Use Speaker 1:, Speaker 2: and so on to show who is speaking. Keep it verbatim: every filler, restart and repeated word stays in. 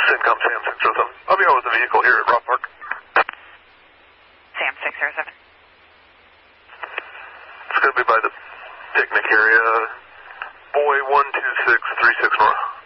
Speaker 1: CENTCOM Sam six oh seven. I'll be out with the vehicle here at Rock Park.
Speaker 2: Sam six oh seven.
Speaker 1: It's going to be by the picnic area. Boy one two six three six North.